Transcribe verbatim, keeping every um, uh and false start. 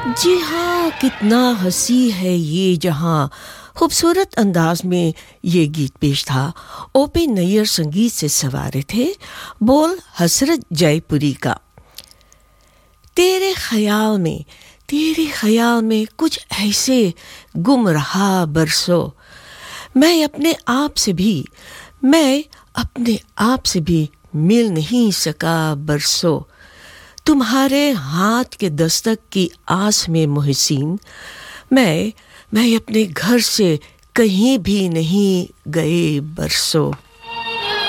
जी हाँ, कितना हंसी है ये जहां। खूबसूरत अंदाज में ये गीत पेश था। ओपी नैयर संगीत से सवारे थे। बोल हसरत जयपुरी का। तेरे ख्याल में तेरे ख्याल में कुछ ऐसे गुम रहा बरसों। मैं अपने आप से भी मैं अपने आप से भी मिल नहीं सका बरसों। तुम्हारे हाथ के दस्तक की आस में मुहसिन मैं मैं अपने घर से कहीं भी नहीं गए बरसों।